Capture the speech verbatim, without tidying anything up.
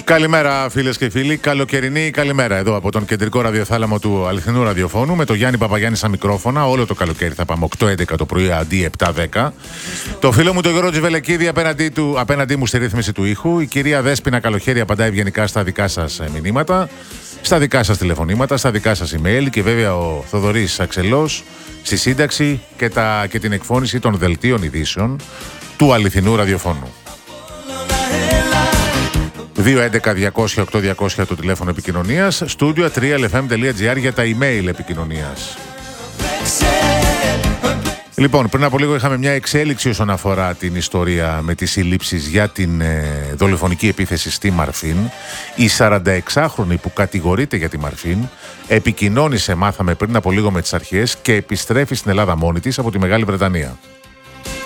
Καλημέρα φίλες και φίλοι, καλοκαιρινή καλημέρα εδώ από τον κεντρικό ραδιοθάλαμο του αληθινού ραδιοφώνου με τον Γιάννη Παπαγιάννη στα μικρόφωνα. Όλο το καλοκαίρι θα πάμε οκτώ έντεκα το πρωί αντί επτά δέκα. Το φίλο μου τον Γιώργο Τζιβελεκίδη απέναντί, του, απέναντί μου στη ρύθμιση του ήχου. Η κυρία Δέσποινα Καλοχέρη απαντάει ευγενικά στα δικά σας μηνύματα, στα δικά σας τηλεφωνήματα, στα δικά σας email και βέβαια ο Θοδωρής Αξελός στη σύνταξη και, τα, και την εκφώνηση των δελτίων ειδήσεων του αληθινού ραδιοφώνου. δύο έντεκα διακόσια οκτώ διακόσια το τηλέφωνο επικοινωνίας, studio τρία ελ εφ εμ τελεία τζι άρ για τα email επικοινωνίας. Λοιπόν, πριν από λίγο είχαμε μια εξέλιξη όσον αφορά την ιστορία με τις συλλήψεις για την ε, δολοφονική επίθεση στη Μαρφίν. Η σαρανταεξάχρονη που κατηγορείται για τη Μαρφίν επικοινώνησε, μάθαμε πριν από λίγο, με τις αρχές και επιστρέφει στην Ελλάδα μόνη της από τη Μεγάλη Βρετανία.